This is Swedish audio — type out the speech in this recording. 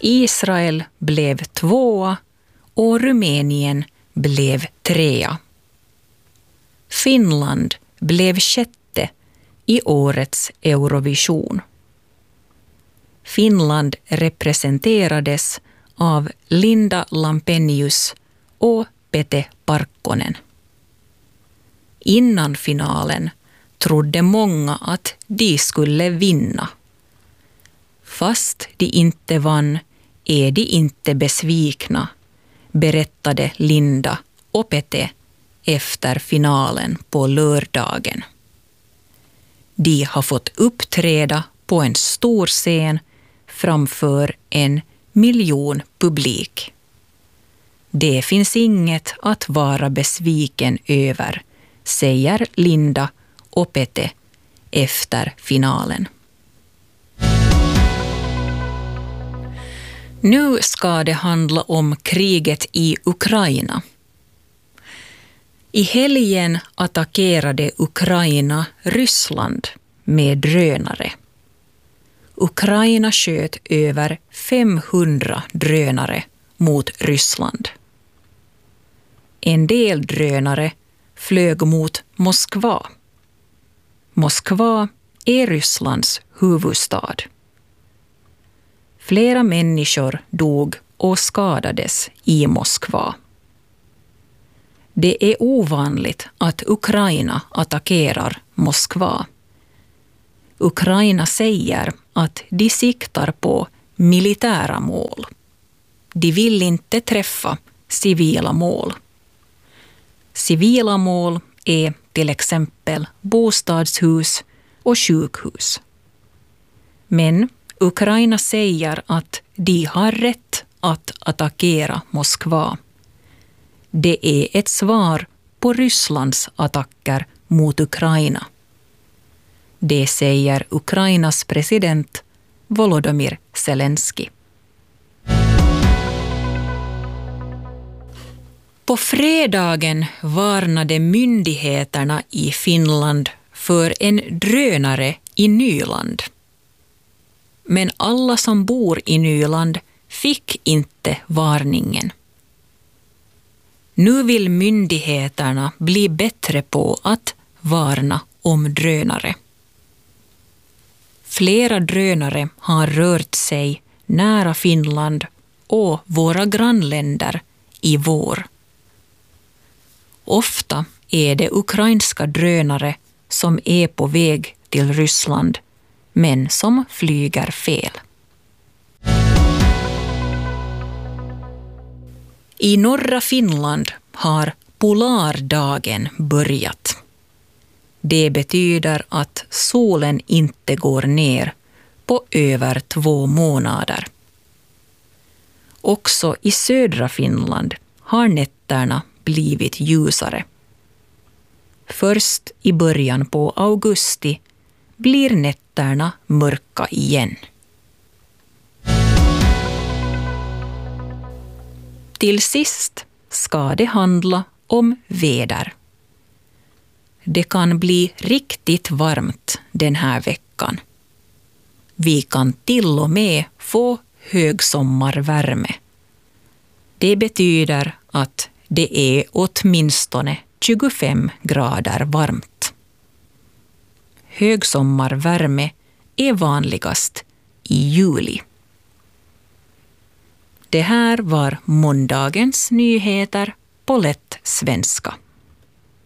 Israel blev 2 och Rumänien blev 3. Finland blev 6 i årets Eurovision. Finland representerades av Linda Lampenius och Pete Parkkonen. Innan finalen trodde många att de skulle vinna. Fast de inte vann är de inte besvikna, berättade Linda och Pete efter finalen på lördagen. De har fått uppträda på en stor scen framför 1 miljon publik. Det finns inget att vara besviken över, säger Linda och Pete efter finalen. Nu ska det handla om kriget i Ukraina. I helgen attackerade Ukraina Ryssland med drönare. Ukraina sköt över 500 drönare mot Ryssland. En del drönare flög mot Moskva. Moskva är Rysslands huvudstad. Flera människor dog och skadades i Moskva. Det är ovanligt att Ukraina attackerar Moskva. Ukraina säger att de siktar på militära mål. De vill inte träffa civila mål. Civila mål är till exempel bostadshus och sjukhus. Men Ukraina säger att de har rätt att attackera Moskva. Det är ett svar på Rysslands attacker mot Ukraina. Det säger Ukrainas president Volodymyr Zelensky. På fredagen varnade myndigheterna i Finland för en drönare i Nyland. Men alla som bor i Nyland fick inte varningen. Nu vill myndigheterna bli bättre på att varna om drönare. Flera drönare har rört sig nära Finland och våra grannländer i vår. Ofta är det ukrainska drönare som är på väg till Ryssland, men som flyger fel. I norra Finland har polardagen börjat. Det betyder att solen inte går ner på över 2 månader. Också i södra Finland har nätterna blivit ljusare. Först i början på augusti blir nätterna mörka igen. Till sist ska det handla om väder. Det kan bli riktigt varmt den här veckan. Vi kan till och med få högsommarvärme. Det betyder att det är åtminstone 25 grader varmt. Högsommarvärme är vanligast i juli. Det här var måndagens nyheter på lätt svenska.